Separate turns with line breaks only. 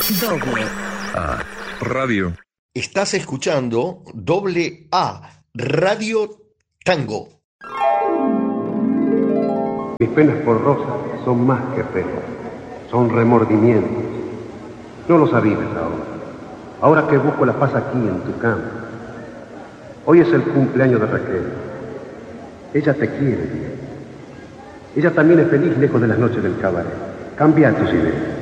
Doble
A Radio.
Estás escuchando Doble A Radio Tango.
Mis penas por Rosa son más que penas, son remordimientos. No lo sabías ahora. Ahora que busco la paz aquí en tu cama. Hoy es el cumpleaños de Raquel. Ella te quiere bien. Ella también es feliz lejos de las noches del cabaret. Cambia tus ideas.